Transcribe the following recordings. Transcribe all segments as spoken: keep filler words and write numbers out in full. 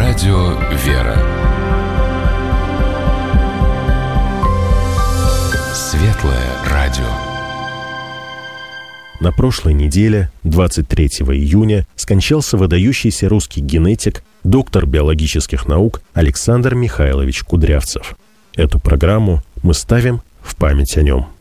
Радио «Вера». Светлое радио. На прошлой неделе, двадцать третьего июня, скончался выдающийся русский генетик, доктор биологических наук Александр Михайлович Кудрявцев. Эту программу мы ставим в память о нем.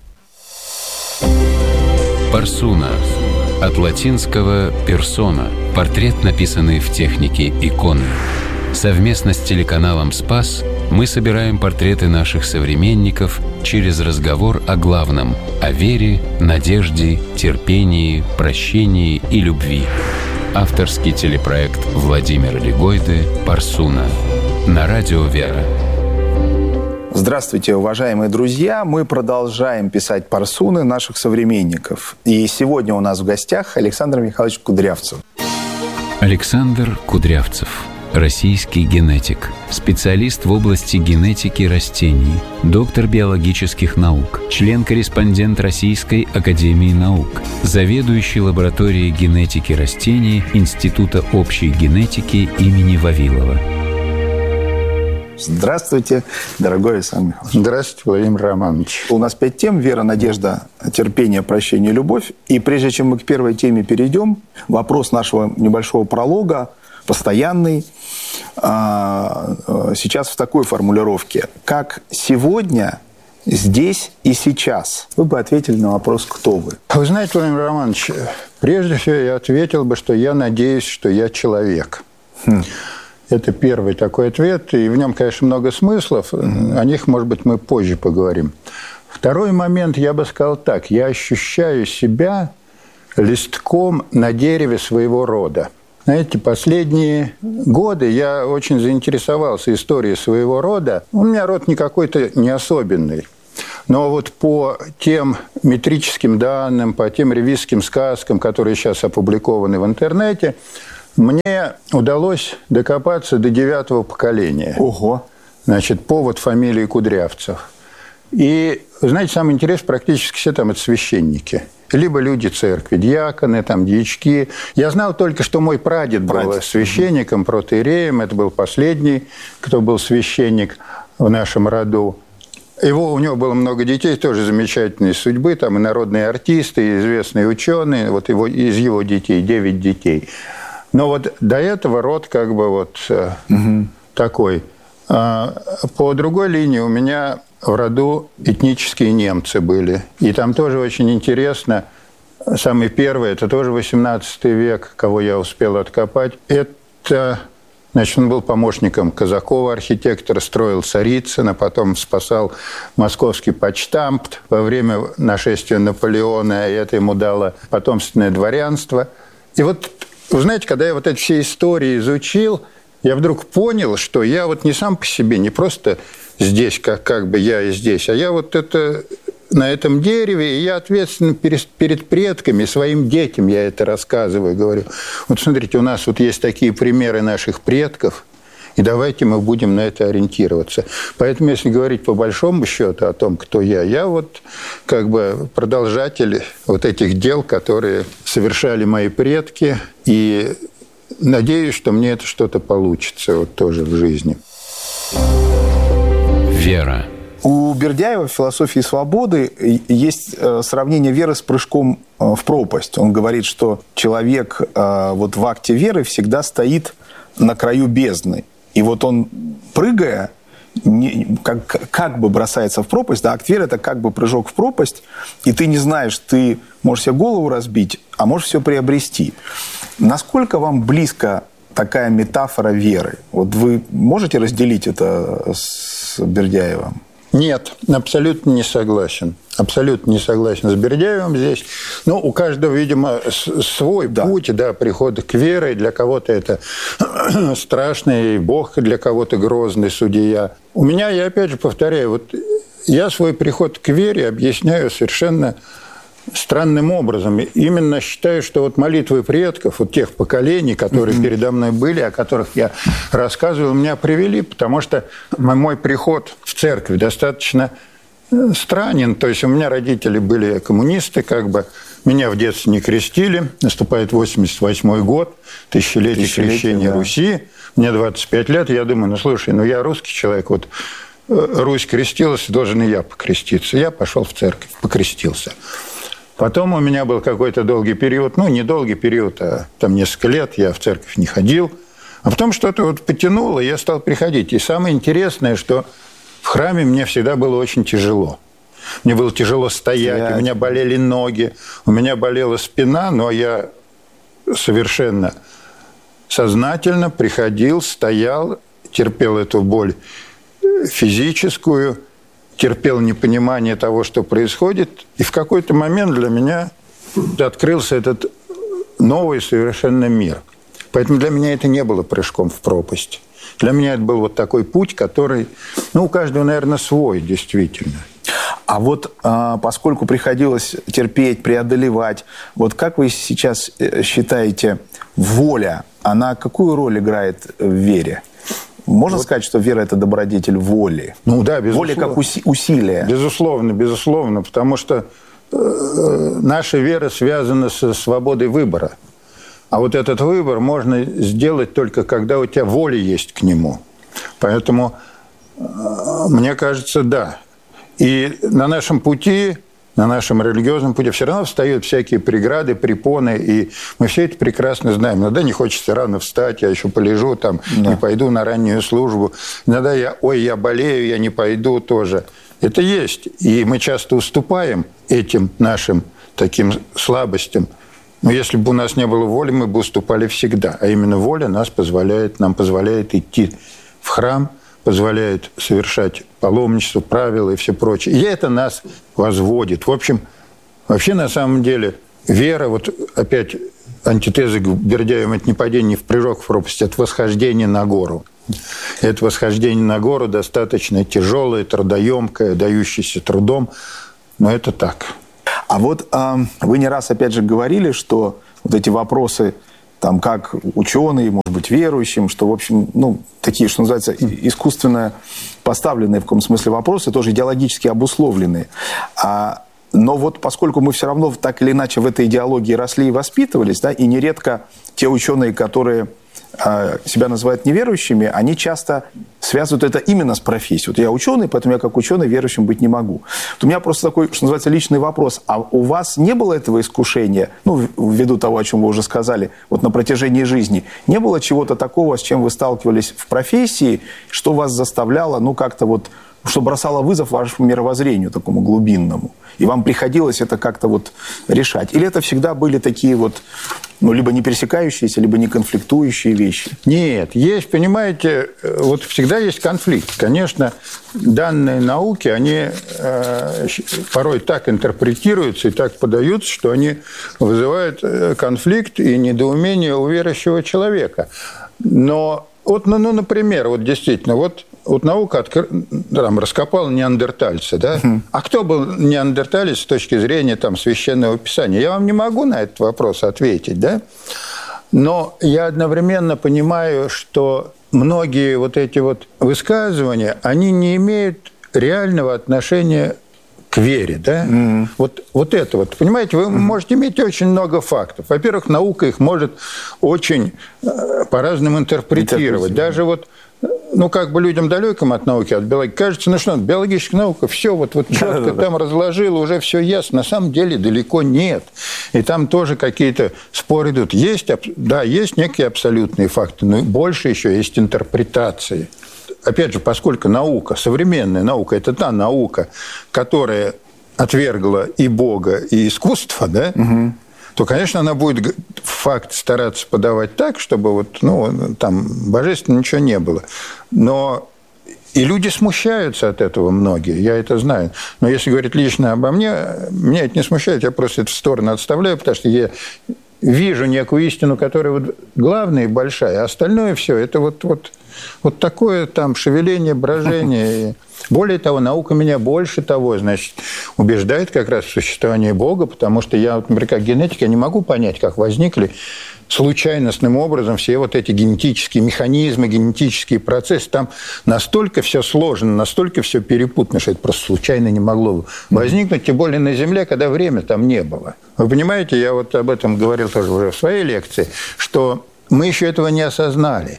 Парсуна. От латинского «персона» – портрет, написанный в технике иконы. Совместно с телеканалом «Спас» мы собираем портреты наших современников через разговор о главном – о вере, надежде, терпении, прощении и любви. Авторский телепроект Владимира Легойды «Парсуна» на радио «Вера». Здравствуйте, уважаемые друзья! Мы продолжаем писать парсуны наших современников. И сегодня у нас в гостях Александр Михайлович Кудрявцев. Александр Кудрявцев. Российский генетик, специалист в области генетики растений, доктор биологических наук, член-корреспондент Российской академии наук, заведующий лабораторией генетики растений Института общей генетики имени Вавилова. Здравствуйте, дорогой Александр Михайлович. Здравствуйте, Владимир Романович. У нас пять тем: вера, надежда, терпение, прощение, любовь. И прежде чем мы к первой теме перейдем, вопрос нашего небольшого пролога, постоянный, сейчас в такой формулировке: как сегодня, здесь и сейчас. Вы бы ответили на вопрос, кто вы. Вы знаете, Владимир Романович, прежде всего я ответил бы, что я надеюсь, что я человек. Хм. Это первый такой ответ, и в нем, конечно, много смыслов. О них, может быть, мы позже поговорим. Второй момент, я бы сказал так: я ощущаю себя листком на дереве своего рода. Знаете, последние годы я очень заинтересовался историей своего рода. У меня род не какой-то не особенный. Но вот по тем метрическим данным, по тем ревизским сказкам, которые сейчас опубликованы в интернете, мне удалось докопаться до девятого поколения. Ого! Значит, по вот фамилии Кудрявцев. И, знаете, самое интересное, практически все там это священники. Либо люди церкви, диаконы, там, дьячки. Я знал только, что мой прадед, прадед. был священником, протоиереем. Это был последний, кто был священник в нашем роду. Его, у него было много детей, тоже замечательной судьбы. Там и народные артисты, и известные ученые. Вот его, из его детей девять детей. Но вот до этого род как бы вот угу. такой. По другой линии у меня в роду этнические немцы были. И там тоже очень интересно. Самый первый, это тоже восемнадцатый век, кого я успел откопать. Это, значит, он был помощником Казакова, архитектора, строил Царицына, потом спасал московский почтамт во время нашествия Наполеона, и это ему дало потомственное дворянство. И вот, вы знаете, когда я вот эти все истории изучил, я вдруг понял, что я вот не сам по себе, не просто здесь, как, как бы я и здесь, а я вот это на этом дереве, и я ответственен перед, перед предками, своим детям я это рассказываю, говорю. Вот смотрите, у нас вот есть такие примеры наших предков, и давайте мы будем на это ориентироваться. Поэтому, если говорить по большому счету о том, кто я, я вот как бы продолжатель вот этих дел, которые совершали мои предки, и надеюсь, что мне это что-то получится вот тоже в жизни. Вера. У Бердяева в «Философии свободы» есть сравнение веры с прыжком в пропасть. Он говорит, что человек вот в акте веры всегда стоит на краю бездны. И вот он, прыгая, не, как, как бы бросается в пропасть, да, акт веры – это как бы прыжок в пропасть, и ты не знаешь, ты можешь себе голову разбить, а можешь все приобрести. Насколько вам близко такая метафора веры? Вот вы можете разделить это с Бердяевым? Нет, абсолютно не согласен. Абсолютно не согласен с Бердяевым здесь. Ну, у каждого, видимо, свой да. путь, да, прихода к вере. Для кого-то это страшный Бог, для кого-то грозный судья. У меня, я опять же повторяю, вот я свой приход к вере объясняю совершенно странным образом. Именно считаю, что вот молитвы предков, вот тех поколений, которые mm-hmm. передо мной были, о которых я рассказывал, меня привели, потому что мой приход в церковь достаточно странен. То есть у меня родители были коммунисты, как бы меня в детстве не крестили. Наступает восемьдесят восьмой год, тысячелетие, тысячелетие крещения да. Руси. мне двадцать пять лет, я думаю, ну, слушай, ну, я русский человек, вот Русь крестилась, должен и я покреститься. Я пошел в церковь, покрестился. Потом у меня был какой-то долгий период, ну, не долгий период, а там несколько лет я в церковь не ходил. А потом что-то вот потянуло, и я стал приходить. И самое интересное, что в храме мне всегда было очень тяжело. Мне было тяжело стоять, Стоять. У меня болели ноги, у меня болела спина, но я совершенно сознательно приходил, стоял, терпел эту боль физическую, терпел непонимание того, что происходит. И в какой-то момент для меня открылся этот новый совершенно мир. Поэтому для меня это не было прыжком в пропасть. Для меня это был вот такой путь, который, ну, у каждого, наверное, свой, действительно. А вот поскольку приходилось терпеть, преодолевать, вот как вы сейчас считаете, воля, она какую роль играет в вере? Можно вот. сказать, что вера – это добродетель воли? Ну да, безусловно. Воля как уси- усилие. Безусловно, безусловно, потому что э, наша вера связана со свободой выбора. А вот этот выбор можно сделать только, когда у тебя воля есть к нему. Поэтому, э, мне кажется, да. И на нашем пути, на нашем религиозном пути все равно встают всякие преграды, препоны, и мы все это прекрасно знаем. Иногда не хочется рано встать, я еще полежу там, да. не пойду на раннюю службу. Иногда я, ой, я болею, я не пойду тоже. Это есть. И мы часто уступаем этим нашим таким слабостям. Но если бы у нас не было воли, мы бы уступали всегда. А именно воля нас позволяет, нам позволяет идти в храм, позволяет совершать паломничество, правила и все прочее. И это нас возводит. В общем, вообще на самом деле вера, вот опять антитеза к Бердяевым, это не падение в прыжок в пропасть, это восхождение на гору. Это восхождение на гору достаточно тяжелое, трудоемкое, дающееся трудом, но это так. А вот э, вы не раз опять же говорили, что вот эти вопросы, там, как ученые, может быть, верующим, что, в общем, ну, такие, что называется, искусственно поставленные в каком смысле вопросы, тоже идеологически обусловленные. А, но вот поскольку мы все равно так или иначе в этой идеологии росли и воспитывались, да, и нередко те ученые, которые а, себя называют неверующими, они часто связывают это именно с профессией. Вот я ученый, поэтому я как ученый верующим быть не могу. Вот у меня просто такой, что называется, личный вопрос. А у вас не было этого искушения, ну, ввиду того, о чем вы уже сказали, вот на протяжении жизни, не было чего-то такого, с чем вы сталкивались в профессии, что вас заставляло, ну, как-то вот, что бросало вызов вашему мировоззрению такому глубинному? И вам приходилось это как-то вот решать? Или это всегда были такие вот, ну, либо не пересекающиеся, либо не конфликтующие вещи? Нет, есть, понимаете, вот всегда есть конфликт. Конечно, данные науки, они э, порой так интерпретируются и так подаются, что они вызывают конфликт и недоумение у верующего человека. Но вот, ну, ну например, вот действительно, вот Вот наука откр... там, раскопала неандертальца, да? Uh-huh. А кто был неандерталец с точки зрения там, священного писания? Я вам не могу на этот вопрос ответить, да? Но я одновременно понимаю, что многие вот эти вот высказывания, они не имеют реального отношения к вере, да? Mm-hmm. Вот, вот это вот. Понимаете, вы mm-hmm. можете иметь очень много фактов. Во-первых, наука их может очень э, по-разному интерпретировать. Даже вот, ну, как бы людям далеким от науки, от биологии, кажется, ну что, биологическая наука все вот, вот четко там разложила, уже все ясно. На самом деле далеко нет. И там тоже какие-то споры идут. Есть, да, есть некие абсолютные факты, но больше еще есть интерпретации. Опять же, поскольку наука, современная наука, это та наука, которая отвергла и Бога, и искусство, да, угу. то, конечно, она будет факт стараться подавать так, чтобы вот, ну, там божественно ничего не было. Но и люди смущаются от этого, многие, я это знаю. Но если говорить лично обо мне, меня это не смущает, я просто это в сторону отставляю, потому что я вижу некую истину, которая вот главная и большая, а остальное все это вот, вот, вот такое там шевеление, брожение. Более того, наука меня больше того, значит, убеждает как раз в существовании Бога, потому что я, например, как генетик, я не могу понять, как возникли случайностным образом все вот эти генетические механизмы, генетические процессы. Там настолько все сложно, настолько все перепутано, что это просто случайно не могло возникнуть, тем более на Земле, когда время там не было. Вы понимаете, я вот об этом говорил тоже уже в своей лекции, что мы еще этого не осознали.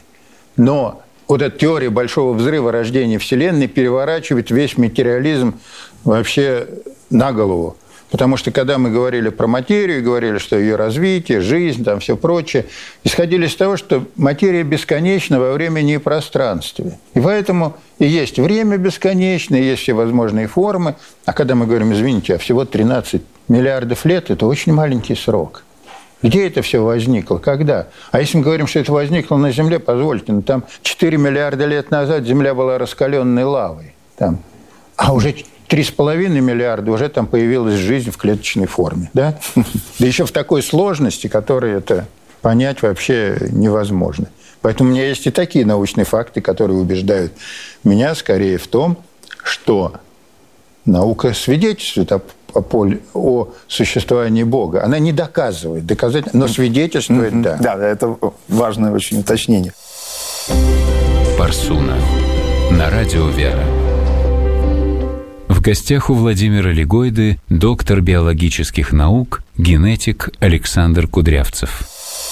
Но вот эта теория большого взрыва рождения Вселенной переворачивает весь материализм вообще на голову. Потому что когда мы говорили про материю, говорили, что ее развитие, жизнь, там все прочее, исходили из того, что материя бесконечна во времени и пространстве. И поэтому и есть время бесконечное, и есть все возможные формы. А когда мы говорим, извините, а всего тринадцать миллиардов лет, это очень маленький срок. Где это все возникло? Когда? А если мы говорим, что это возникло на Земле, позвольте, ну, там четыре миллиарда лет назад Земля была раскаленной лавой. Там. А уже три с половиной миллиарда уже там появилась жизнь в клеточной форме. Да? Да еще в такой сложности, которую это понять вообще невозможно. Поэтому у меня есть и такие научные факты, которые убеждают меня скорее в том, что наука свидетельствует о О, поле, о существовании Бога. Она не доказывает, доказать, но свидетельствует, mm-hmm. да. Да, это важное очень уточнение. Парсуна. На радио «Вера». В гостях у Владимира Лигойды доктор биологических наук, генетик Александр Кудрявцев.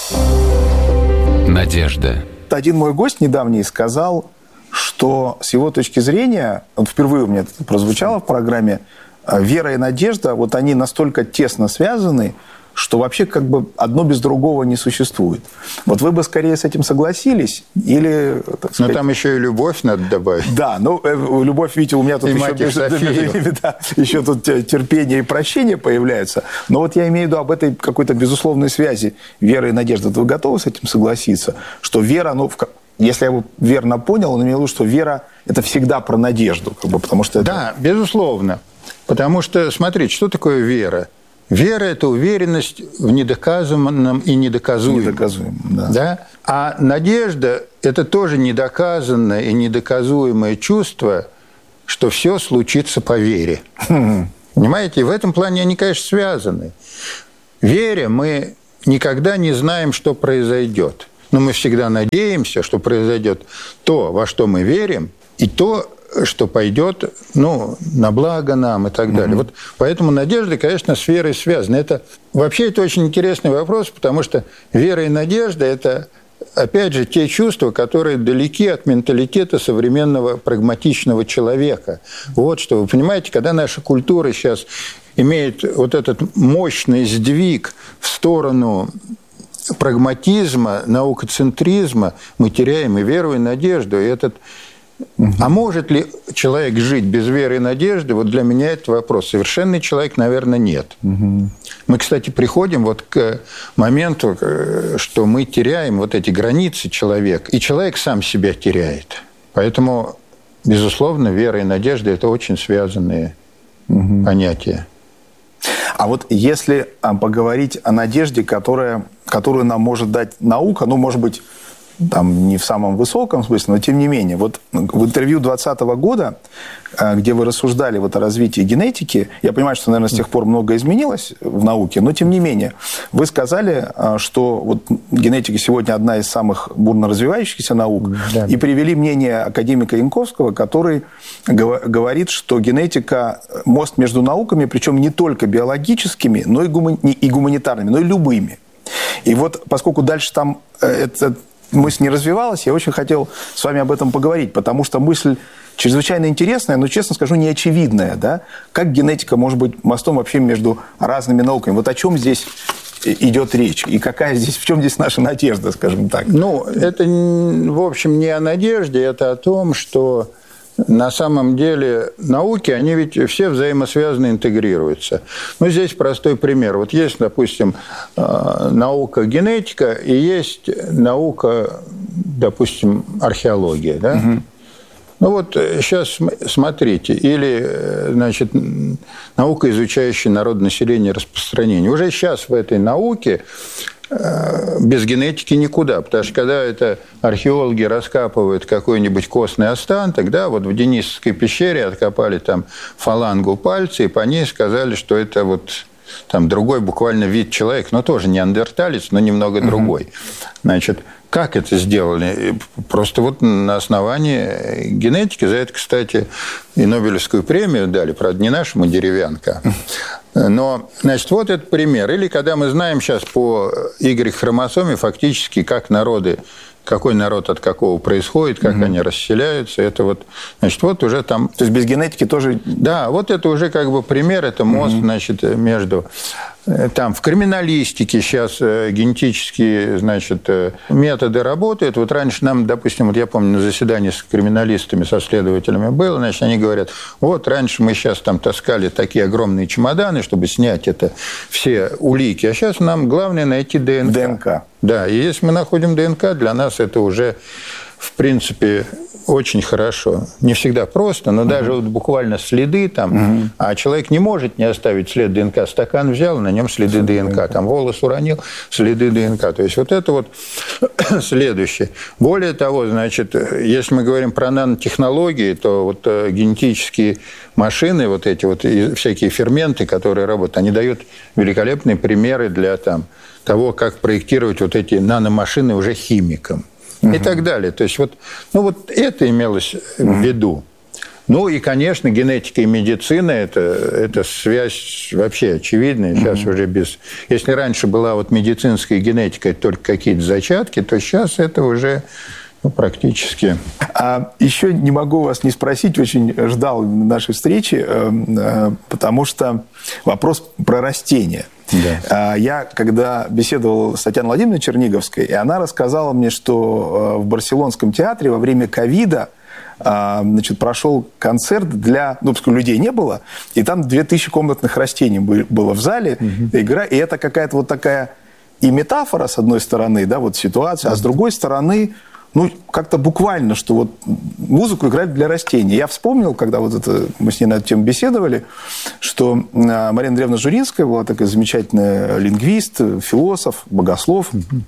Надежда. Один мой гость недавний сказал, что с его точки зрения, вот впервые у меня это прозвучало в программе, вера и надежда, вот они настолько тесно связаны, что вообще как бы одно без другого не существует. Вот вы бы скорее с этим согласились? Или, так сказать... Но там еще и любовь надо добавить. Да, ну, любовь, видите, у меня тут еще, да, еще тут терпение и прощение появляются. Но вот я имею в виду об этой какой-то безусловной связи веры и надежды. Вы готовы с этим согласиться? Что вера, ну, в... если я его верно понял, он имел в виду, что вера – это всегда про надежду. Как бы, потому что это... Да, безусловно. Потому что, смотрите, что такое вера? Вера – это уверенность в недоказанном и недоказуемом. Недоказуемом, да. Да? А надежда – это тоже недоказанное и недоказуемое чувство, что все случится по вере. Понимаете? И в этом плане они, конечно, связаны. Веря мы никогда не знаем, что произойдет. Но мы всегда надеемся, что произойдет то, во что мы верим, и то, что пойдет, ну, на благо нам и так далее. Mm-hmm. Вот поэтому надежда, конечно, с верой связана. Это, вообще это очень интересный вопрос, потому что вера и надежда – это, опять же, те чувства, которые далеки от менталитета современного прагматичного человека. Вот что, вы понимаете, когда наша культура сейчас имеет вот этот мощный сдвиг в сторону прагматизма, наукоцентризма, мы теряем и веру, и надежду, и этот... Угу. А может ли человек жить без веры и надежды? Вот для меня это вопрос. Совершенный человек, наверное, нет. Угу. Мы, кстати, приходим вот к моменту, что мы теряем вот эти границы человека, и человек сам себя теряет. Поэтому, безусловно, вера и надежда – это очень связанные угу. понятия. А вот если поговорить о надежде, которая, которую нам может дать наука, ну, может быть, там не в самом высоком смысле, но тем не менее. Вот в интервью двадцатого года, где вы рассуждали вот о развитии генетики, я понимаю, что, наверное, с тех пор многое изменилось в науке, но тем не менее, вы сказали, что вот генетика сегодня одна из самых бурно развивающихся наук, да. И привели мнение академика Янковского, который говорит, что генетика – мост между науками, причем не только биологическими, но и, гумани- и гуманитарными, но и любыми. И вот поскольку дальше там это... мысль не развивалась, я очень хотел с вами об этом поговорить, потому что мысль чрезвычайно интересная, но, честно скажу, не очевидная. Да? Как генетика может быть мостом вообще между разными науками? Вот о чем здесь идет речь? И какая здесь, в чем здесь наша надежда, скажем так? Ну, это, в общем, не о надежде, это о том, что на самом деле науки, они ведь все взаимосвязаны, интегрируются. Ну, здесь простой пример. Вот есть, допустим, наука генетика и есть наука, допустим, археология, да? Угу. Ну, вот сейчас смотрите. Или, значит, наука, изучающая народонаселение и распространение. Уже сейчас в этой науке без генетики никуда, потому что когда это археологи раскапывают какой-нибудь костный остаток, да, вот в Денисовской пещере откопали там фалангу пальца, и по ней сказали, что это вот там другой буквально вид человека, но тоже неандерталец, но немного другой. Значит, как это сделали? Просто вот на основании генетики, за это, кстати, и Нобелевскую премию дали, правда, не нашему Деревянко. Но, значит, вот этот пример. Или когда мы знаем сейчас по Y-хромосоме фактически, как народы какой народ от какого происходит, как угу. они расселяются. Это вот, значит, вот уже там... То есть без генетики тоже... Да, вот это уже как бы пример, это мост, угу. значит, между... Там в криминалистике сейчас генетические, значит, методы работают. Вот раньше нам, допустим, вот я помню, на заседании с криминалистами, со следователями было, значит, они говорят, вот раньше мы сейчас там таскали такие огромные чемоданы, чтобы снять это все улики, а сейчас нам главное найти ДНК. ДНК. Да, и если мы находим ДНК, для нас это уже, в принципе, очень хорошо. Не всегда просто, но uh-huh. даже вот буквально следы там, uh-huh. а человек не может не оставить след ДНК. Стакан взял, на нем следы ДНК. Там волос уронил, следы ДНК. То есть вот это вот следующее. Более того, значит, если мы говорим про нанотехнологии, то вот генетические машины, вот эти вот всякие ферменты, которые работают, они дают великолепные примеры для там, того, как проектировать вот эти наномашины уже химикам. И так далее. То есть вот, ну, вот это имелось в виду. Ну и, конечно, генетика и медицина – это, это связь вообще очевидная. Сейчас уже без… Если раньше была вот медицинская генетика, только какие-то зачатки, то сейчас это уже… Ну, практически. А еще не могу вас не спросить, очень ждал нашей встречи, потому что вопрос про растения. Да. Я, когда беседовал с Татьяной Владимировной Черниговской, и она рассказала мне, что в Барселонском театре во время ковида значит, прошел концерт для... Ну, поскольку людей не было, и там две тысячи комнатных растений было в зале, угу. игра, и это какая-то вот такая и метафора, с одной стороны, да, вот ситуация, а с другой стороны... Ну, как-то буквально, что вот музыку играть для растений. Я вспомнил, когда вот это, мы с ней на эту тему беседовали, что Мария Андреевна Журинская была такая замечательная лингвист, философ, богослов. Mm-hmm.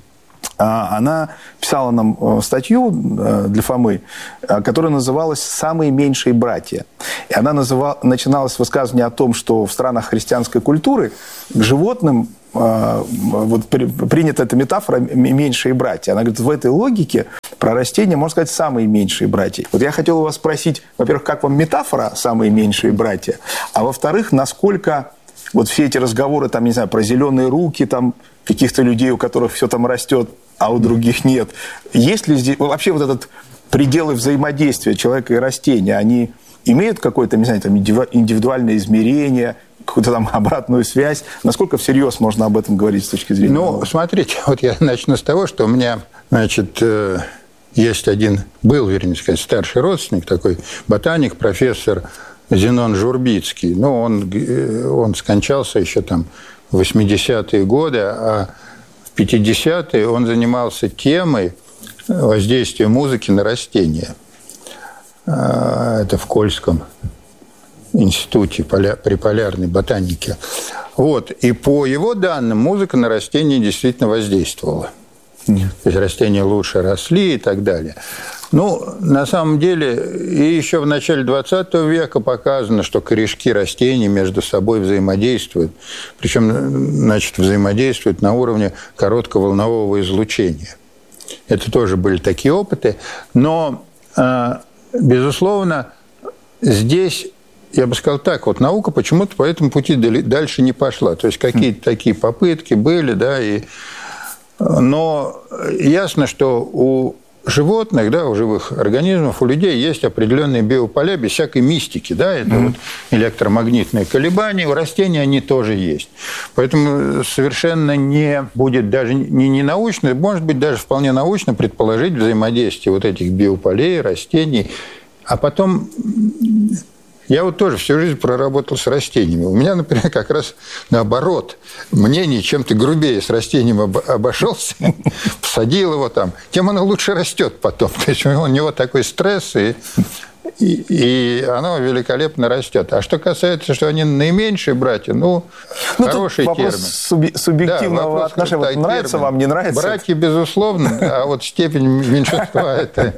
Она писала нам статью для Фомы, которая называлась «Самые меньшие братья». И она называла, начиналась с высказывания о том, что в странах христианской культуры к животным вот принята эта метафора «меньшие братья». Она говорит, в этой логике про растения, можно сказать, самые меньшие братья. Вот я хотел у вас спросить, во-первых, как вам метафора «самые меньшие братья», а во-вторых, насколько вот все эти разговоры, там, не знаю, про зеленые руки, там, каких-то людей, у которых все там растет, а у других нет. Есть ли здесь вообще вот этот пределы взаимодействия человека и растения, они имеют какое-то, не знаю, там, индивидуальное измерение, какую-то там обратную связь? Насколько всерьез можно об этом говорить с точки зрения? Ну, смотрите, вот я начну с того, что у меня, значит, есть один, был, вернее сказать, старший родственник, такой ботаник, профессор Зенон Журбицкий. Ну, он, он скончался еще там в восьмидесятые годы, а в пятидесятые он занимался темой воздействия музыки на растения. Это в Кольском институте при полярной ботанике. Вот. И по его данным, музыка на растения действительно воздействовала. Mm. То есть растения лучше росли и так далее. Ну, на самом деле, и еще в начале двадцатого века показано, что корешки растений между собой взаимодействуют. Причем, значит, взаимодействуют на уровне коротковолнового излучения. Это тоже были такие опыты. Но, безусловно, здесь, я бы сказал так, вот наука почему-то по этому пути дальше не пошла. То есть какие-то такие попытки были, да, и... но ясно, что у животных, да, у живых организмов, у людей есть определенные биополя без всякой мистики, да, это mm-hmm. вот электромагнитные колебания, у растений они тоже есть. Поэтому совершенно не будет даже не, не научно, может быть, даже вполне научно предположить взаимодействие вот этих биополей, растений, а потом... Я вот тоже всю жизнь проработал с растениями. У меня, например, как раз наоборот. Мнение, чем ты грубее с растением обошелся, посадил его там, тем оно лучше растет потом. То есть у него такой стресс, и, и, и оно великолепно растет. А что касается, что они наименьшие братья, ну, ну хороший термин. Суби- субъективного да, вопрос отношения. Вот нравится термин. Вам, не нравится? Братья, безусловно, а вот степень меньшинства – это...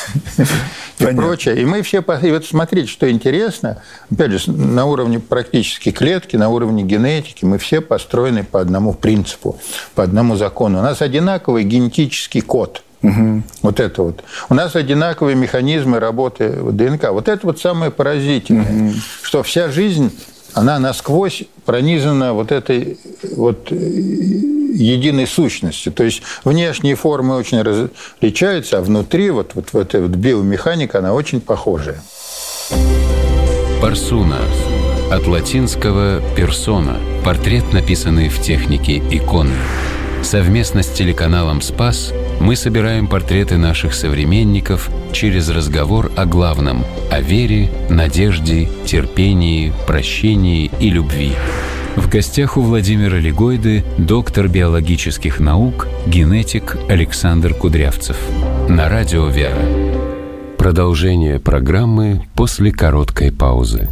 и прочее. И мы все... И вот смотрите, что интересно, опять же, на уровне практически клетки, на уровне генетики, мы все построены по одному принципу, по одному закону. У нас одинаковый генетический код. Угу. Вот это вот. У нас одинаковые механизмы работы ДНК. Вот это вот самое поразительное, угу. что вся жизнь, она насквозь пронизана вот этой вот единой сущности. То есть внешние формы очень различаются, а внутри вот, вот, вот эта вот биомеханика, она очень похожая. Парсуна. От латинского «персона» – портрет, написанный в технике иконы. Совместно с телеканалом «Спас» мы собираем портреты наших современников через разговор о главном – о вере, надежде, терпении, прощении и любви. В гостях у Владимира Лигойды доктор биологических наук, генетик Александр Кудрявцев. На радио «Вера». Продолжение программы после короткой паузы.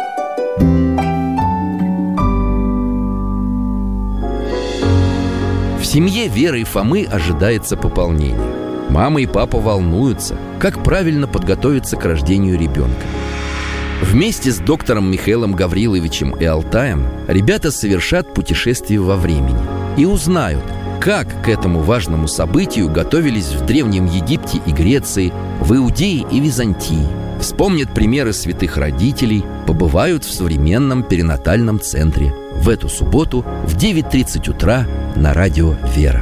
В семье Веры и Фомы ожидается пополнение. Мама и папа волнуются, как правильно подготовиться к рождению ребенка. Вместе с доктором Михаилом Гавриловичем и Алтаем ребята совершат путешествие во времени и узнают, как к этому важному событию готовились в Древнем Египте и Греции, в Иудее и Византии. Вспомнят примеры святых родителей, побывают в современном перинатальном центре. В эту субботу в девять тридцать утра на радио «Вера».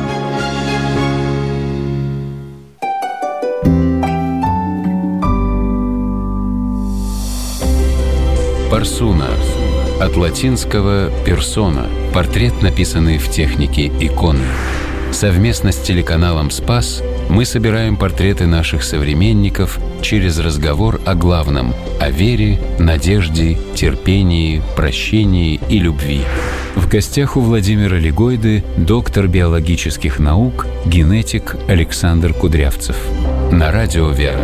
Парсуна. От латинского «персона» – портрет, написанный в технике иконы. Совместно с телеканалом «Спас» мы собираем портреты наших современников через разговор о главном – о вере, надежде, терпении, прощении и любви. В гостях у Владимира Лигойды доктор биологических наук, генетик Александр Кудрявцев. На радио «Вера».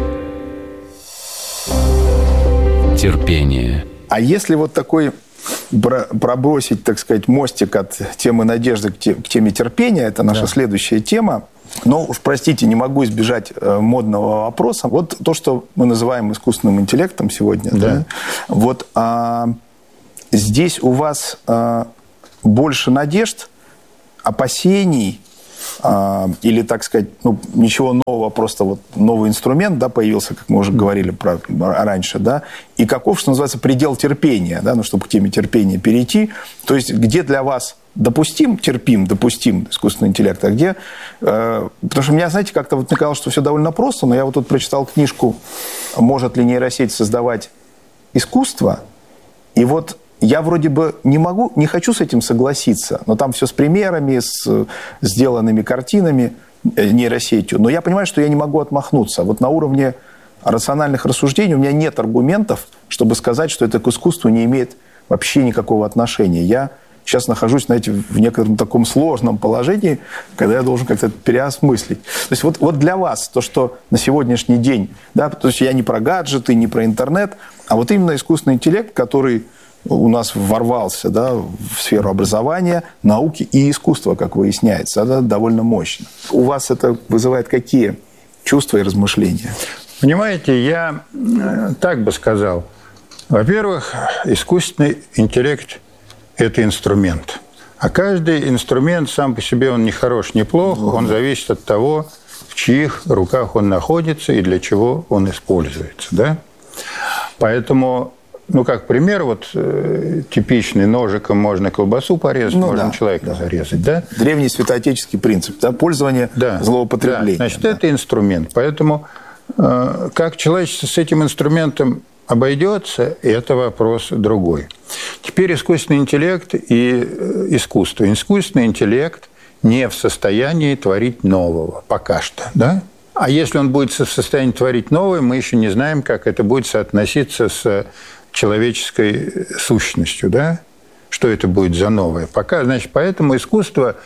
Терпение. А если вот такой пробросить, так сказать, мостик от темы надежды к теме терпения, это наша да. следующая тема. Но уж, простите, не могу избежать модного вопроса. Вот то, что мы называем искусственным интеллектом сегодня. Да. Да? Вот а, здесь у вас а, больше надежд, опасений, а, или, так сказать, ну, ничего нового, просто вот новый инструмент, да, появился, как мы уже говорили про, раньше, да, и каков, что называется, предел терпения, да, ну, чтобы к теме терпения перейти, то есть где для вас допустим, терпим, допустим искусственный интеллект, а где... Э, потому что меня, знаете, как-то вот мне казалось, что все довольно просто, но я вот тут прочитал книжку «Может ли нейросеть создавать искусство?» И вот я вроде бы не могу, не хочу с этим согласиться, но там все с примерами, с сделанными картинами нейросетью, но я понимаю, что я не могу отмахнуться. Вот на уровне рациональных рассуждений у меня нет аргументов, чтобы сказать, что это к искусству не имеет вообще никакого отношения. Я сейчас нахожусь, знаете, в некотором таком сложном положении, когда я должен как-то переосмыслить. То есть вот, вот для вас то, что на сегодняшний день, да, то есть я не про гаджеты, не про интернет, а вот именно искусственный интеллект, который у нас ворвался, да, в сферу образования, науки и искусства, как выясняется, это довольно мощно. У вас это вызывает какие чувства и размышления? Понимаете, я так бы сказал. Во-первых, искусственный интеллект – это инструмент. А каждый инструмент сам по себе, он не хорош, не плох, он зависит от того, в чьих руках он находится и для чего он используется. Да? Поэтому, ну, как пример, вот э, типичный, ножиком можно колбасу порезать, ну, можно да, человека да. зарезать. Да? Древний святоотеческий принцип, да? Пользование, да, злоупотребление. Да. Значит, да. это инструмент. Поэтому э, как человечество с этим инструментом обойдется, это вопрос другой. Теперь искусственный интеллект и искусство. Искусственный интеллект не в состоянии творить нового пока что, да? А если он будет в состоянии творить новое, мы еще не знаем, как это будет соотноситься с человеческой сущностью, да? Что это будет за новое. Пока, значит, поэтому искусство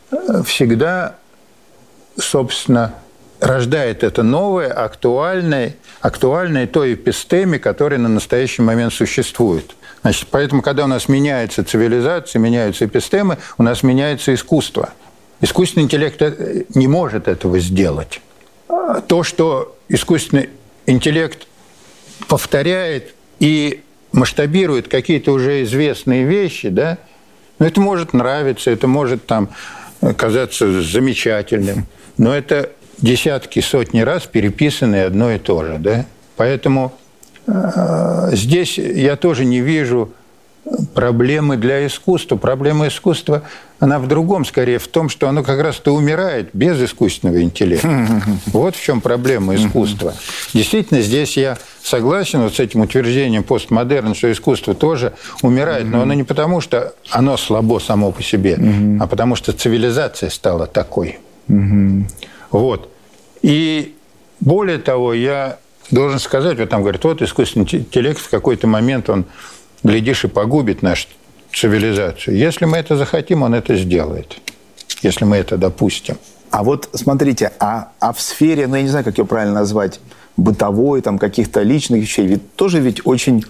всегда, собственно, рождает это новое, актуальное, актуальное той эпистеме, которая на настоящий момент существует. Значит, поэтому, когда у нас меняется цивилизация, меняются эпистемы, у нас меняется искусство. Искусственный интеллект не может этого сделать. То, что искусственный интеллект повторяет и масштабирует какие-то уже известные вещи, да, ну, это может нравиться, это может там казаться замечательным, но это десятки, сотни раз переписанное одно и то же. Да? Поэтому э, здесь я тоже не вижу проблемы для искусства. Проблема искусства, она в другом, скорее, в том, что оно как раз-то умирает без искусственного интеллекта. Вот в чем проблема искусства. Действительно, здесь я согласен вот с этим утверждением постмодерна, что искусство тоже умирает, но оно не потому, что оно слабо само по себе, а потому что цивилизация стала такой. Вот. И более того, я должен сказать, вот там говорят, вот искусственный интеллект в какой-то момент, он, глядишь, и погубит нашу цивилизацию. Если мы это захотим, он это сделает. Если мы это допустим. А вот смотрите, а, а в сфере, ну я не знаю, как ее правильно назвать, бытовой, там, каких-то личных вещей, ведь тоже ведь очень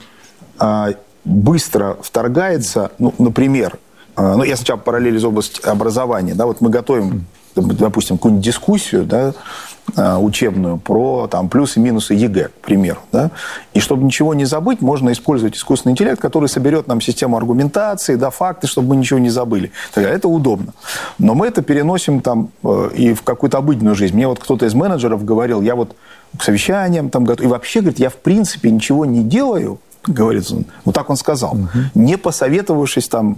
а, быстро вторгается, ну, например, а, ну я сначала параллель из области образования, да, вот мы готовим, допустим, какую-нибудь дискуссию, да, учебную про там, плюсы и минусы ЕГЭ, к примеру. Да? И чтобы ничего не забыть, можно использовать искусственный интеллект, который соберет нам систему аргументации, да, факты, чтобы мы ничего не забыли. Это удобно. Но мы это переносим там, и в какую-то обыденную жизнь. Мне вот кто-то из менеджеров говорил, я вот к совещаниям там готов, и вообще, говорит, я в принципе ничего не делаю, говорит он, вот так он сказал, угу. не посоветовавшись там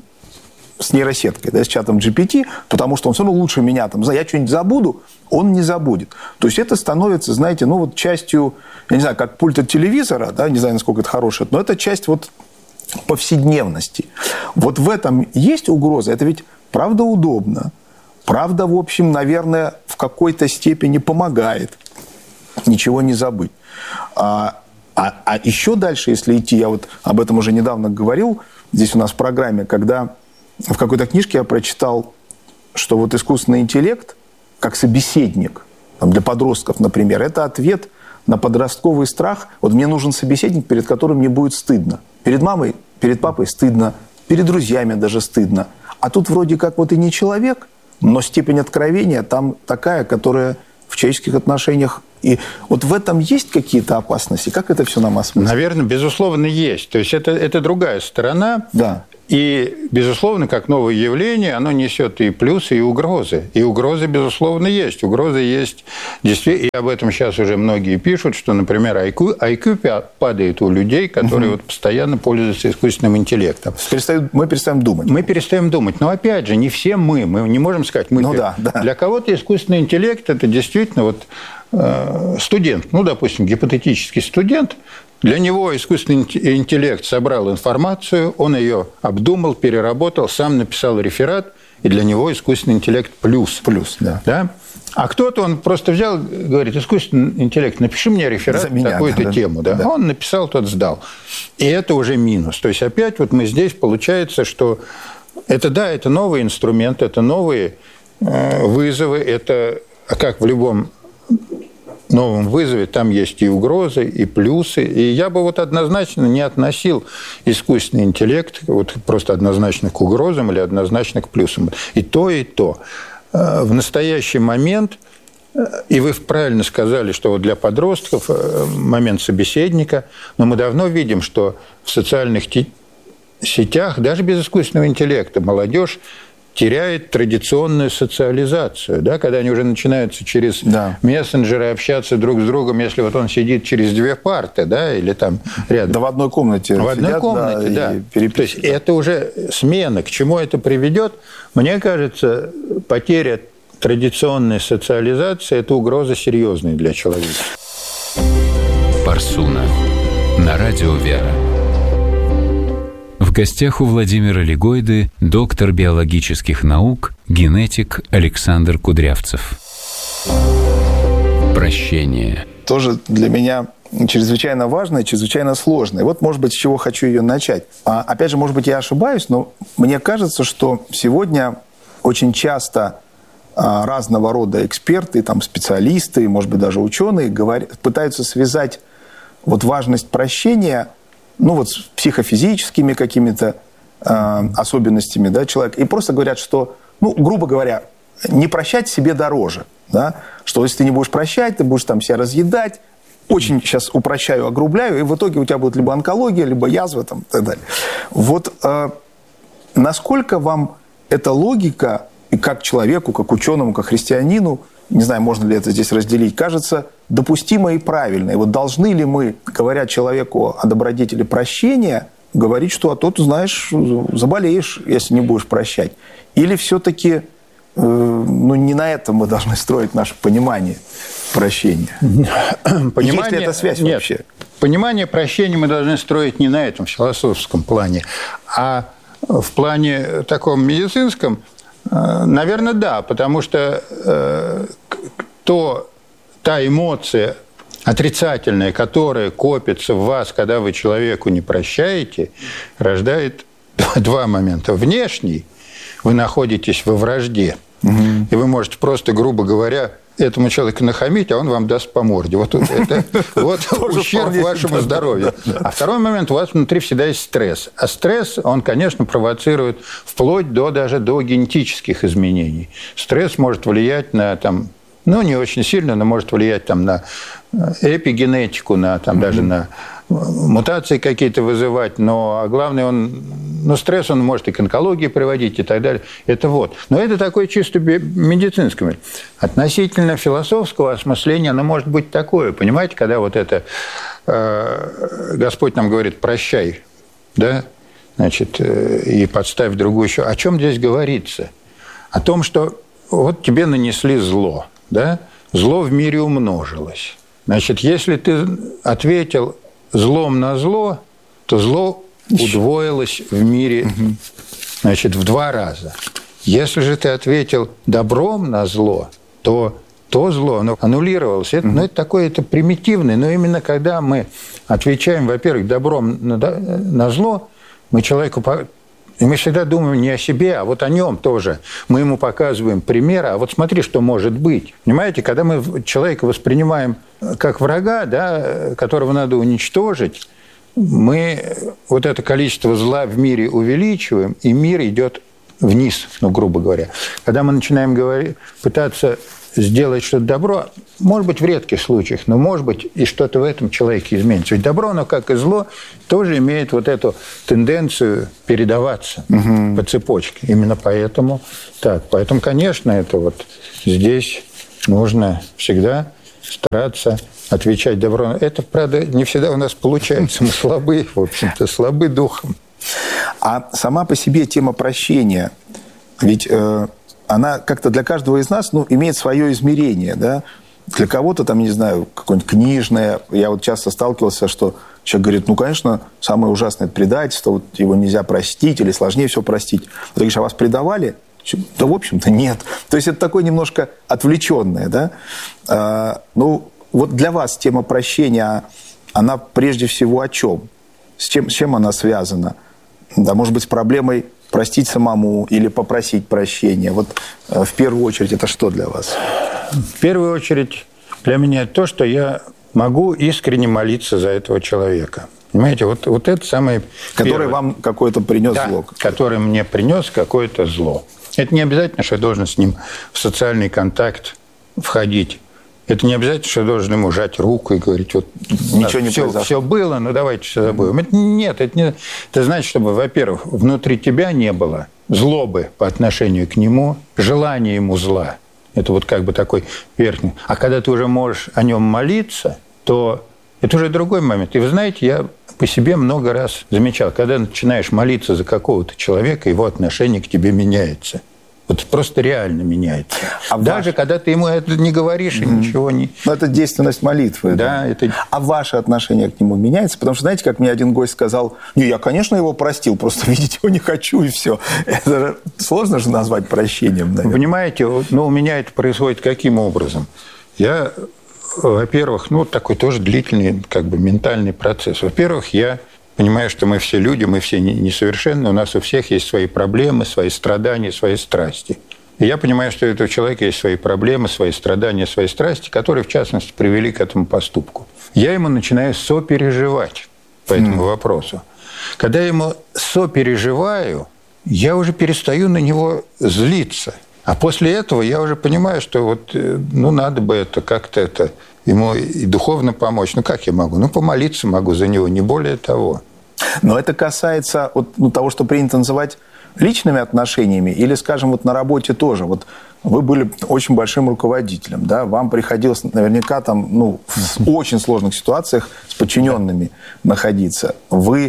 с нейросеткой, да, с чатом джи пи ти, потому что он все равно лучше меня, там, я что-нибудь забуду, он не забудет. То есть это становится, знаете, ну вот частью, я не знаю, как пульт от телевизора, да, не знаю, насколько это хорошее, но это часть вот повседневности. Вот в этом есть угроза, это ведь правда удобно, правда, в общем, наверное, в какой-то степени помогает ничего не забыть. А, а, а еще дальше, если идти, я вот об этом уже недавно говорил, здесь у нас в программе, когда в какой-то книжке я прочитал, что вот искусственный интеллект, как собеседник, там, для подростков, например, это ответ на подростковый страх. Вот мне нужен собеседник, перед которым мне будет стыдно. Перед мамой, перед папой стыдно, перед друзьями даже стыдно. А тут вроде как вот и не человек, но степень откровения там такая, которая в человеческих отношениях. И вот в этом есть какие-то опасности? Как это все нам осмыслить? Наверное, безусловно, есть. То есть это, это другая сторона. Да. И, безусловно, как новое явление, оно несет и плюсы, и угрозы. И угрозы, безусловно, есть. Угрозы есть действительно. И об этом сейчас уже многие пишут, что, например, ай кью, ай кью падает у людей, которые угу. вот постоянно пользуются искусственным интеллектом. Перестают, мы перестаем думать. Мы перестаем думать. Но, опять же, не все мы. Мы не можем сказать, мы... Ну, да, да. Для кого-то искусственный интеллект – это действительно вот, э, студент. Ну, допустим, гипотетический студент. Для него искусственный интеллект собрал информацию, он ее обдумал, переработал, сам написал реферат, и для него искусственный интеллект плюс. Плюс, да. да? А кто-то, он просто взял, говорит, искусственный интеллект, напиши мне реферат на такую-то да, тему. Да? Да. Он написал, тот сдал. И это уже минус. То есть опять вот мы здесь, получается, что это, да, это новый инструмент, это новые э, вызовы, это, как в любом новом вызове, там есть и угрозы, и плюсы. И я бы вот однозначно не относил искусственный интеллект вот просто однозначно к угрозам или однозначно к плюсам. И то, и то. В настоящий момент, и вы правильно сказали, что вот для подростков момент собеседника, но мы давно видим, что в социальных сетях, даже без искусственного интеллекта, молодежь теряет традиционную социализацию, да, когда они уже начинаются через да. мессенджеры общаться друг с другом, если вот он сидит через две парты, да, или там рядом. Да в одной комнате. В одной сидят, комнате, да. да. То есть это уже смена. К чему это приведет? Мне кажется, потеря традиционной социализации – это угроза серьезная для человека. Парсуна. На радио «Вера». В гостях у Владимира Лигойды доктор биологических наук, генетик Александр Кудрявцев. Прощение. Тоже для меня чрезвычайно важно и чрезвычайно сложно. И вот, может быть, с чего хочу ее начать. А, опять же, может быть, я ошибаюсь, но мне кажется, что сегодня очень часто а, разного рода эксперты, там, специалисты, может быть, даже ученые говорят, пытаются связать вот важность прощения ну вот с психофизическими какими-то э, особенностями да, человека. И просто говорят, что, ну, грубо говоря, не прощать себе дороже. Да? Что если ты не будешь прощать, ты будешь там себя разъедать. Очень сейчас упрощаю, огрубляю, и в итоге у тебя будет либо онкология, либо язва там, и так далее. Вот э, насколько вам эта логика, и как человеку, как ученому, как христианину, не знаю, можно ли это здесь разделить, кажется допустимо и правильно. И вот должны ли мы, говоря человеку о добродетели прощения, говорить, что а то ты знаешь, заболеешь, если не будешь прощать. Или все-таки э, ну, не на этом мы должны строить наше понимание прощения? Понимание, есть ли эта связь нет, вообще? Понимание прощения мы должны строить не на этом философском плане, а в плане таком медицинском, наверное, да, потому что э, то, та эмоция отрицательная, которая копится в вас, когда вы человеку не прощаете, рождает два момента. Внешний, вы находитесь во вражде, угу. и вы можете просто, грубо говоря, этому человеку нахамить, а он вам даст по морде. Вот это вот ущерб вашему здоровью. А второй момент, у вас внутри всегда есть стресс. А стресс, он, конечно, провоцирует вплоть до даже до генетических изменений. Стресс может влиять на, там, ну, не очень сильно, но может влиять там, на эпигенетику, на, там, mm-hmm. даже на мутации какие-то вызывать, но а главное, он, ну, стресс он может и к онкологии приводить и так далее. Это вот. Но это такое чисто медицинское. Относительно философского осмысления оно может быть такое. Понимаете, когда вот это э, Господь нам говорит «прощай», да, значит, э, и подставь другую еще. О чем здесь говорится? О том, что вот тебе нанесли зло, да, зло в мире умножилось. Значит, если ты ответил злом на зло, то зло удвоилось в мире, значит, в два раза. Если же ты ответил добром на зло, то то зло, оно аннулировалось. Это, ну, это такое, это примитивное, но именно когда мы отвечаем, во-первых, добром на, на зло, мы человеку... И мы всегда думаем не о себе, а вот о нем тоже. Мы ему показываем примеры, а вот смотри, что может быть. Понимаете, когда мы человека воспринимаем как врага, да, которого надо уничтожить, мы вот это количество зла в мире увеличиваем, и мир идет вниз, ну, грубо говоря. Когда мы начинаем говорить, пытаться сделать что-то добро, может быть, в редких случаях, но, может быть, и что-то в этом человеке изменится. Ведь добро, оно, как и зло, тоже имеет вот эту тенденцию передаваться угу. по цепочке. Именно поэтому так. Поэтому, конечно, это вот здесь нужно всегда стараться отвечать добро. Это, правда, не всегда у нас получается. Мы слабы, в общем-то, слабы духом. А сама по себе тема прощения, ведь... Э... она как-то для каждого из нас, ну, имеет свое измерение, да. Для кого-то там, не знаю, какое-нибудь книжное. Я вот часто сталкивался, что человек говорит, ну, конечно, самое ужасное – это предательство, вот его нельзя простить или сложнее все простить. Ты говоришь, а вас предавали? Да, в общем-то, нет. То есть это такое немножко отвлеченное, да. А, ну, вот для вас тема прощения, она прежде всего о чем? С чем, с чем она связана? Да, может быть, с проблемой простить самому или попросить прощения. Вот э, в первую очередь это что для вас? В первую очередь для меня то, что я могу искренне молиться за этого человека. Понимаете, вот, вот это самое Который первое. Вам какое-то принес да, зло. Который мне принес какое-то зло. Это не обязательно, что я должен с ним в социальный контакт входить. Это не обязательно, что я должен ему жать руку и говорить, вот ничего не все, все было, но давайте все забудем. Это, нет, это, не, это значит, чтобы, во-первых, внутри тебя не было злобы по отношению к нему, желания ему зла. Это вот как бы такой верхний. А когда ты уже можешь о нем молиться, то это уже другой момент. И вы знаете, я по себе много раз замечал, когда начинаешь молиться за какого-то человека, его отношение к тебе меняется. Вот просто реально меняется. А даже ваш... когда ты ему это не говоришь, mm-hmm. и ничего не... Но это действенность молитвы. Да, это... А ваше отношение к нему меняется? Потому что, знаете, как мне один гость сказал, не, я, конечно, его простил, просто видеть его не хочу, и все. Это сложно же назвать прощением, наверное. Понимаете, ну, у меня это происходит каким образом? Я, во-первых, ну, такой тоже длительный, как бы, ментальный процесс. Во-первых, я... понимаю, что мы все люди, мы все несовершенны, у нас у всех есть свои проблемы, свои страдания, свои страсти. И я понимаю, что у этого человека есть свои проблемы, свои страдания, свои страсти, которые, в частности, привели к этому поступку. Я ему начинаю сопереживать по этому mm. вопросу. Когда я ему сопереживаю, я уже перестаю на него злиться. А после этого я уже понимаю, что вот, ну, надо бы это как-то это... ему и духовно помочь. Ну, как я могу? Ну, помолиться могу за него, не более того. Но это касается вот, ну, того, что принято называть личными отношениями, или, скажем, вот на работе тоже. Вот вы были очень большим руководителем, да? Вам приходилось наверняка там, ну, в очень сложных ситуациях с подчиненными находиться. Вы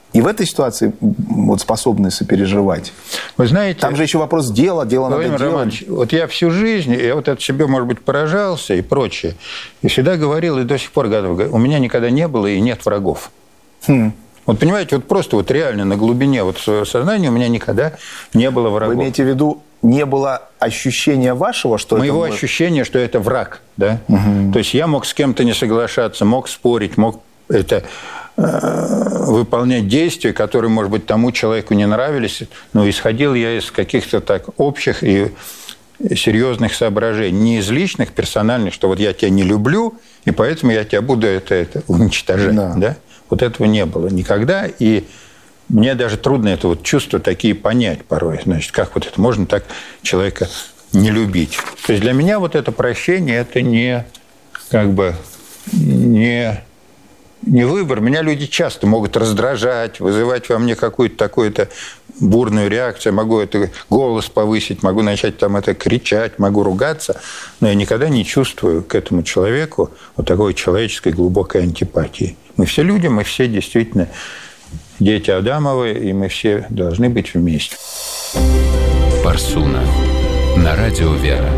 и в этой ситуации вот способны сопереживать. Вы знаете... Там же еще вопрос дела, дело надо делать. Романович, вот я всю жизнь, я вот от себя, может быть, поражался и прочее, и всегда говорил, и до сих пор готов, у меня никогда не было и нет врагов. Хм. Вот понимаете, вот просто вот реально на глубине вот своего сознания у меня никогда не было врагов. Вы имеете в виду, не было ощущения вашего, что Моего это... ощущения, что это враг, да? Угу. То есть я мог с кем-то не соглашаться, мог спорить, мог это... выполнять действия, которые, может быть, тому человеку не нравились, но исходил я из каких-то так общих и серьезных соображений, не из личных, персональных, что вот я тебя не люблю, и поэтому я тебя буду это, это уничтожать. Да. Да? Вот этого не было никогда, и мне даже трудно это вот чувства такие понять порой. Значит, как вот это можно так человека не любить? То есть для меня вот это прощение, это не как бы не... не выбор. Меня люди часто могут раздражать, вызывать во мне какую-то такую-то бурную реакцию. Могу это голос повысить, могу начать там это кричать, могу ругаться, но я никогда не чувствую к этому человеку вот такой человеческой глубокой антипатии. Мы все люди, мы все действительно дети Адамовы, и мы все должны быть вместе. Парсуна. На радио «Вера».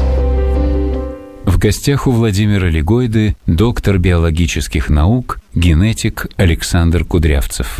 В гостях у Владимира Лигойды доктор биологических наук, генетик Александр Кудрявцев.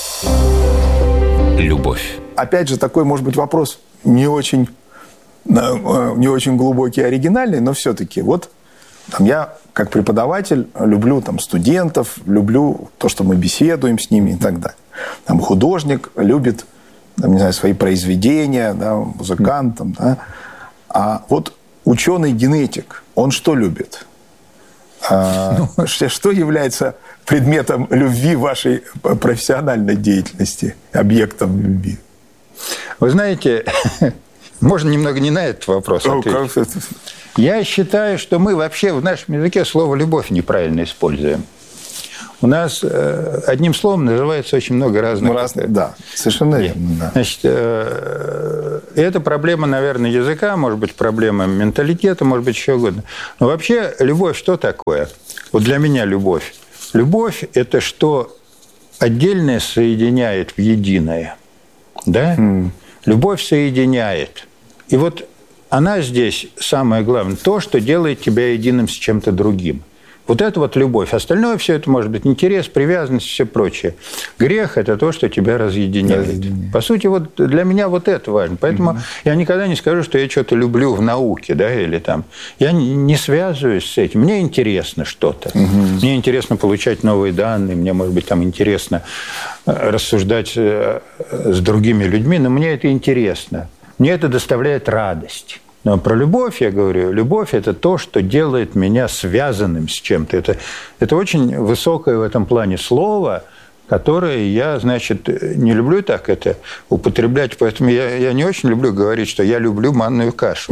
Любовь. Опять же, такой, может быть, вопрос не очень, не очень глубокий и оригинальный, но все-таки вот там, я, как преподаватель, люблю там, студентов, люблю то, что мы беседуем с ними и так далее. Там, художник любит там, не знаю, свои произведения, да, музыкант. Там, да. А вот ученый-генетик, он что любит? А, ну, что является предметом любви вашей профессиональной деятельности, объектом любви? Вы знаете, можно немного не на этот вопрос ответить. Я считаю, что мы вообще в нашем языке слово «любовь» неправильно используем. У нас э, одним словом называется очень много разных... Ну, разные, да, совершенно верно. Да. Значит, э, это проблема, наверное, языка, может быть, проблема менталитета, может быть, еще угодно. Но вообще любовь что такое? Вот для меня любовь. Любовь – это что отдельное соединяет в единое. Да? Mm. Любовь соединяет. И вот она здесь самое главное. То, что делает тебя единым с чем-то другим. Вот это вот любовь. Остальное все это может быть интерес, привязанность и все прочее. Грех – это то, что тебя разъединяет. разъединяет. По сути, вот для меня вот это важно. Поэтому угу. я никогда не скажу, что я что-то люблю в науке, да, или там. Я не связываюсь с этим. Мне интересно что-то. Угу. Мне интересно получать новые данные. Мне, может быть, там интересно рассуждать с другими людьми. Но мне это интересно. Мне это доставляет радость. Но про любовь я говорю. Любовь – это то, что делает меня связанным с чем-то. Это, это очень высокое в этом плане слово, которое я, значит, не люблю так это употреблять. Поэтому я, я не очень люблю говорить, что я люблю манную кашу.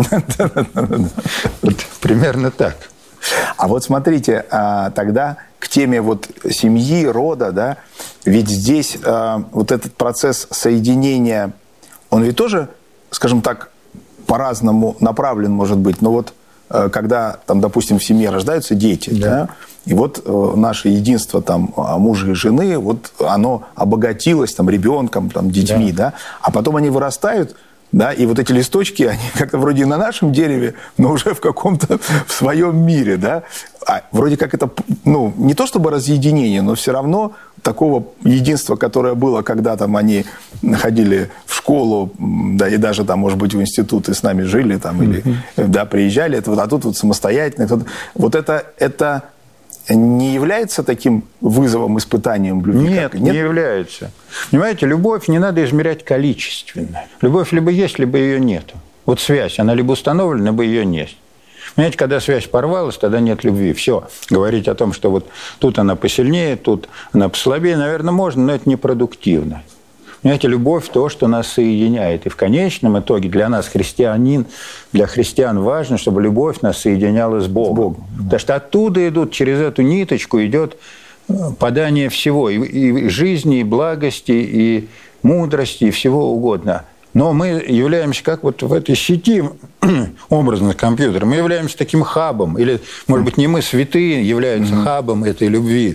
Примерно так. А вот смотрите, тогда к теме вот семьи, рода, да, ведь здесь вот этот процесс соединения, он ведь тоже, скажем так, по-разному направлен, может быть. Но вот когда, там, допустим, в семье рождаются дети, да. Да, и вот наше единство там, мужа и жены, вот оно обогатилось там, ребенком, там, детьми, да. Да, а потом они вырастают, да, и вот эти листочки, они как-то вроде на нашем дереве, но уже в каком-то в своем мире, да. А вроде как это, ну, не то чтобы разъединение, но все равно такого единства, которое было, когда там они ходили в школу, да, и даже там, может быть, в институт и с нами жили, там, или, mm-hmm. да, приезжали, это, а тут вот самостоятельно. Тут, вот это, это не является таким вызовом, испытанием любви? Нет, как, нет, не является. Понимаете, любовь не надо измерять количественно. Любовь либо есть, либо ее нет. Вот связь, она либо установлена, либо ее нет. Понимаете, когда связь порвалась, тогда нет любви. Все. Говорить о том, что вот тут она посильнее, тут она послабее, наверное, можно, но это непродуктивно. Понимаете, любовь – то, что нас соединяет. И в конечном итоге для нас, христианин, для христиан важно, чтобы любовь нас соединяла с Богом. С Богом. Потому что оттуда идут, через эту ниточку идет подание всего. И, и жизни, и благости, и мудрости, и всего угодно. Но мы являемся, как вот в этой сети, образно компьютера, мы являемся таким хабом. Или, может быть, не мы, святые, являются mm-hmm. хабом этой любви.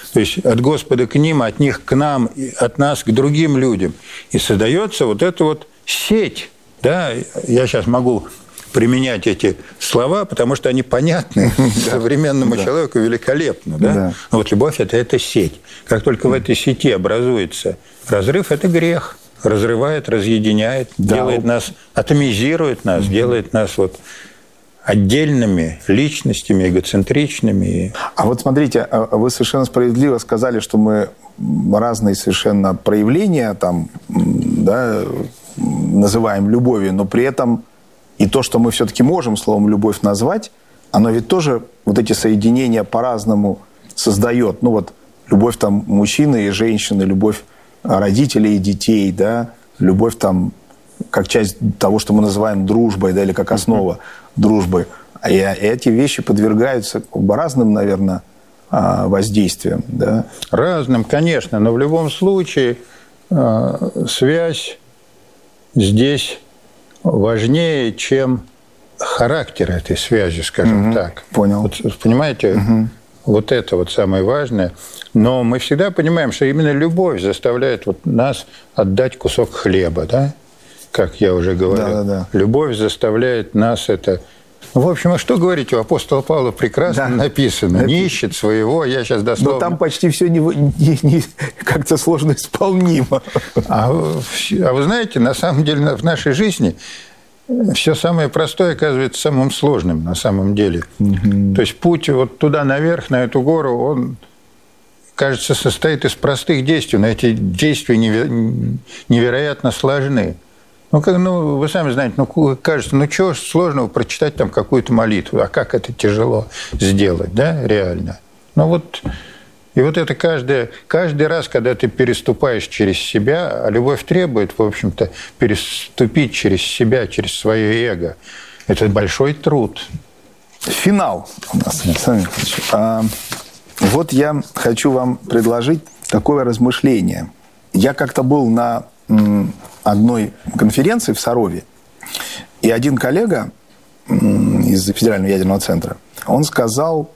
То есть от Господа к ним, от них к нам, от нас к другим людям. И создается вот эта вот сеть. Да? Я сейчас могу применять эти слова, потому что они понятны современному человеку великолепно. Да? Вот любовь – это эта сеть. Как только в этой сети образуется разрыв, это грех. Разрывает, разъединяет, делает нас, атомизирует нас, делает нас вот отдельными личностями, эгоцентричными. А вот смотрите, вы совершенно справедливо сказали, что мы разные совершенно проявления там, да, называем любовью, но при этом и то, что мы все-таки можем словом «любовь» назвать, оно ведь тоже вот эти соединения по-разному создает. Ну вот любовь там мужчины и женщины, любовь родителей и детей, да, любовь там как часть того, что мы называем дружбой, да, или как основа дружбы. И эти вещи подвергаются разным, наверное, воздействиям. Да? Разным, конечно, но в любом случае связь здесь важнее, чем характер этой связи, скажем угу, так. Понял. Вот, понимаете, угу. вот это вот самое важное. Но мы всегда понимаем, что именно любовь заставляет вот нас отдать кусок хлеба, да? Как я уже говорил. Да, да, да. Любовь заставляет нас это... В общем, а что говорить, у апостола Павла прекрасно да. написано. Не ищет своего, я сейчас дословно... Но там почти все не, не, не, как-то сложно исполнимо. А, а вы знаете, на самом деле в нашей жизни все самое простое оказывается самым сложным на самом деле. Угу. То есть путь вот туда наверх, на эту гору, он, кажется, состоит из простых действий, но эти действия невероятно сложны. Ну, как, ну, вы сами знаете, ну, кажется, ну, чего сложного прочитать там какую-то молитву, а как это тяжело сделать, да, реально. Ну, вот, и вот это каждый, каждый раз, когда ты переступаешь через себя, а любовь требует, в общем-то, переступить через себя, через свое эго. Это большой труд. Финал у нас, Александр Михайлович. А, вот я хочу вам предложить такое размышление. Я как-то был на одной конференции в Сарове, и один коллега из Федерального ядерного центра, он сказал,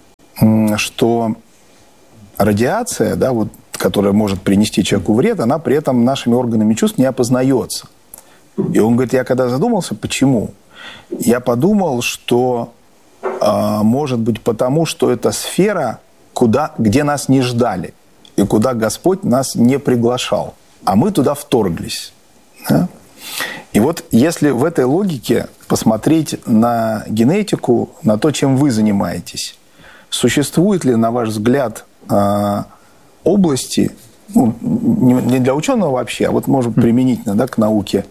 что радиация, да, вот, которая может принести человеку вред, она при этом нашими органами чувств не опознается. И он говорит, я когда задумался, почему? Я подумал, что э, может быть потому, что это сфера, куда, где нас не ждали, и куда Господь нас не приглашал. А мы туда вторглись. Да? И вот если в этой логике посмотреть на генетику, на то, чем вы занимаетесь, существует ли, на ваш взгляд, области, ну, не для ученого вообще, а вот, может, применительно, да, к науке,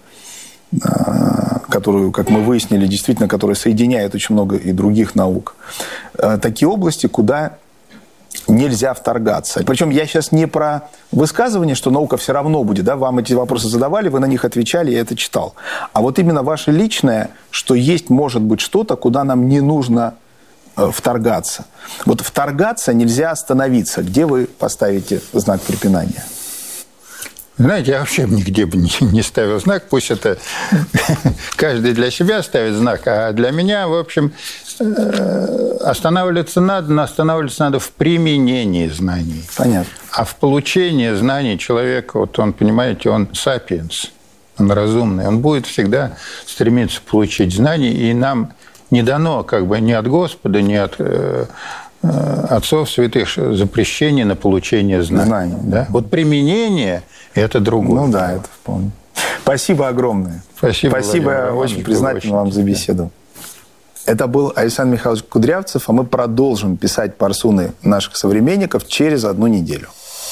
которую, как мы выяснили, действительно, которая соединяет очень много и других наук, такие области, куда нельзя вторгаться. Причем я сейчас не про высказывание, что наука все равно будет. Да? Вам эти вопросы задавали, вы на них отвечали, я это читал. А вот именно ваше личное, что есть, может быть, что-то, куда нам не нужно вторгаться. Вот вторгаться нельзя остановиться. Где вы поставите знак препинания? Знаете, я вообще нигде бы не ставил знак. Пусть это каждый для себя ставит знак. А для меня, в общем, останавливаться надо, но останавливаться надо в применении знаний. Понятно. А в получении знаний человек, вот он, понимаете, он сапиенс, он разумный. Он будет всегда стремиться получить знания, и нам не дано как бы ни от Господа, ни от э, отцов святых запрещение на получение знаний. знаний да? Вот применение – это другое. Ну да, это вполне. Спасибо огромное. Спасибо, Спасибо, очень признательно вам за беседу. Это был Александр Михайлович Кудрявцев, а мы продолжим писать парсуны наших современников через одну неделю.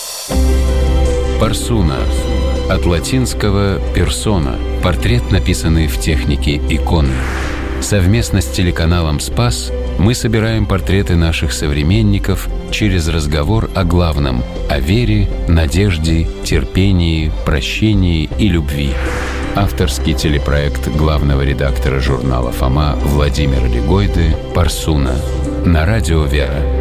Парсуна. От латинского «персона» – портрет, написанный в технике иконы. Совместно с телеканалом «Спас» мы собираем портреты наших современников через разговор о главном – о вере, надежде, терпении, прощении и любви. Авторский телепроект главного редактора журнала «Фома» Владимира Легойды «Парсуна» на радио «Вера».